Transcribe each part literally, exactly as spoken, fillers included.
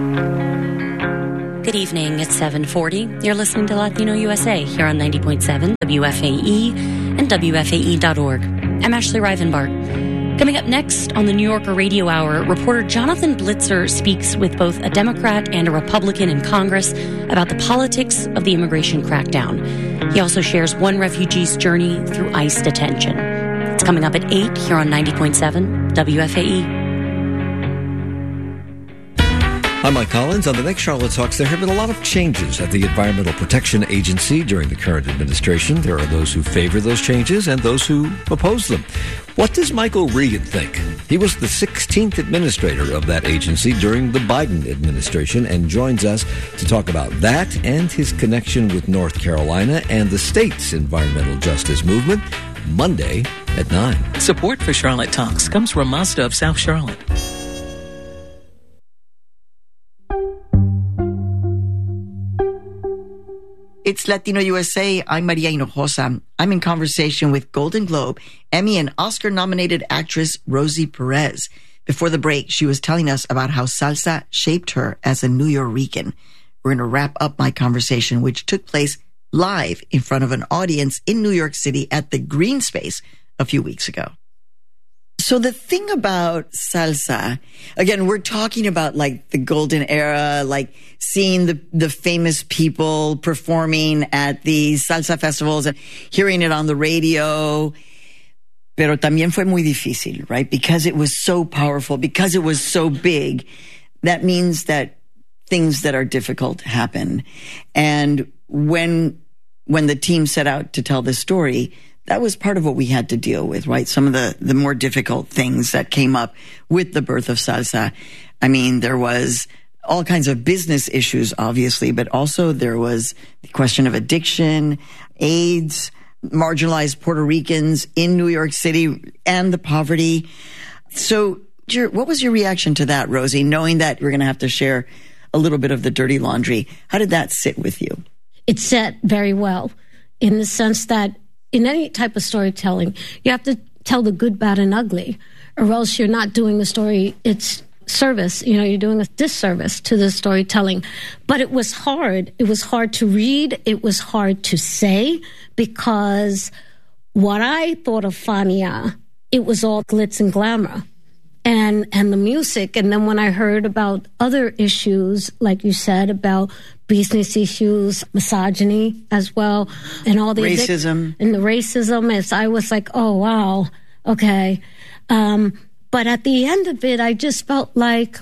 Good evening. It's seven forty. You're listening to Latino U S A here on ninety point seven W F A E and W F A E dot org. I'm Ashley Rivenbart. Coming up next on the New Yorker Radio Hour, reporter Jonathan Blitzer speaks with both a Democrat and a Republican in Congress about the politics of the immigration crackdown. He also shares one refugee's journey through ICE detention. It's coming up at eight here on ninety point seven W F A E. I'm Mike Collins. On the next Charlotte Talks, there have been a lot of changes at the Environmental Protection Agency during the current administration. There are those who favor those changes and those who oppose them. What does Michael Regan think? He was the sixteenth administrator of that agency during the Biden administration and joins us to talk about that and his connection with North Carolina and the state's environmental justice movement, Monday at nine. Support for Charlotte Talks comes from Mazda of South Charlotte. It's Latino U S A. I'm Maria Hinojosa. I'm in conversation with Golden Globe, Emmy, and Oscar-nominated actress Rosie Perez. Before the break, she was telling us about how salsa shaped her as a New Yorican. We're going to wrap up my conversation, which took place live in front of an audience in New York City at the Green Space a few weeks ago. So the thing about salsa, again, we're talking about like the golden era, like seeing the, the famous people performing at the salsa festivals and hearing it on the radio. Pero también fue muy difícil, right? Because it was so powerful, because it was so big, that means that things that are difficult happen. And when, when the team set out to tell this story, that was part of what we had to deal with, right? Some of the, the more difficult things that came up with the birth of salsa. I mean, there was all kinds of business issues, obviously, but also there was the question of addiction, AIDS, marginalized Puerto Ricans in New York City, and the poverty. So your, what was your reaction to that, Rosie, knowing that you're going to have to share a little bit of the dirty laundry? How did that sit with you? It sat very well in the sense that in any type of storytelling, you have to tell the good, bad, and ugly, or else you're not doing the story its service. You know, you're doing a disservice to the storytelling. But it was hard. It was hard to read. It was hard to say, because what I thought of Fania, it was all glitz and glamour and, and the music. And then when I heard about other issues, like you said, about business issues, misogyny as well, and all the racism, addic- and the racism. Is I was like, oh wow, okay. Um, but at the end of it, I just felt like,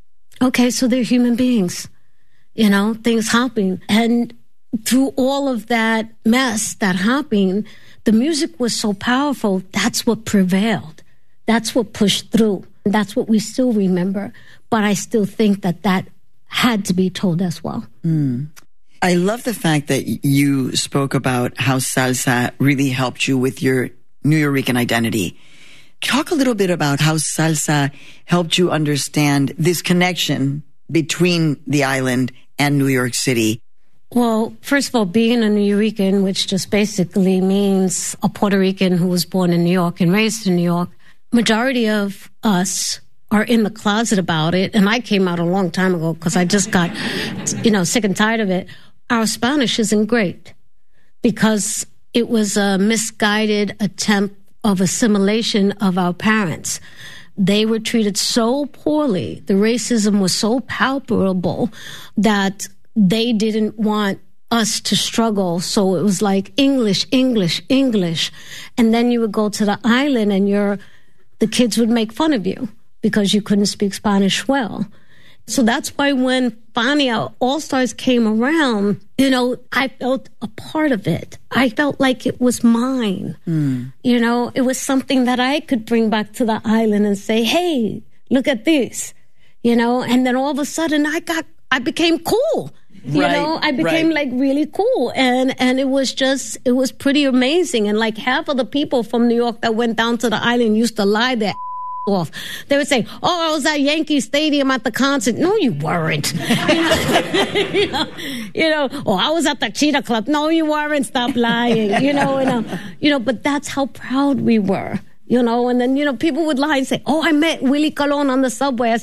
okay, so they're human beings, you know, things happen, and through all of that mess that happened, the music was so powerful. That's what prevailed. That's what pushed through. That's what we still remember. But I still think that that had to be told as well. Mm. I love the fact that you spoke about how salsa really helped you with your New Yorican identity. Talk a little bit about how salsa helped you understand this connection between the island and New York City. Well, first of all, being a New Yorican, which just basically means a Puerto Rican who was born in New York and raised in New York, majority of us are in the closet about it. And I came out a long time ago because I just got, you know, sick and tired of it. Our Spanish isn't great because it was a misguided attempt of assimilation of our parents. They were treated so poorly. The racism was so palpable that they didn't want us to struggle. So it was like English, English, English. And then you would go to the island and you're, the kids would make fun of you because you couldn't speak Spanish well. So that's why when Fania All-Stars came around, you know, I felt a part of it. I felt like it was mine. Mm. You know, it was something that I could bring back to the island and say, hey, look at this. You know, and then all of a sudden I got, I became cool. You right, know, I became right. like really cool. And, and it was just, it was pretty amazing. And like half of the people from New York that went down to the island used to lie their off. They would say, oh, I was at Yankee Stadium at the concert. No, you weren't. you, know, you, know, you know, oh, I was at the Cheetah Club. No, you weren't. Stop lying. You know, and, uh, you know, but that's how proud we were. You know, and then, you know, people would lie and say, oh, I met Willie Colon on the subway. I said,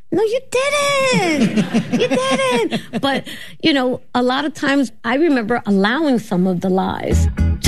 No, you didn't. You didn't. But, you know, a lot of times I remember allowing some of the lies.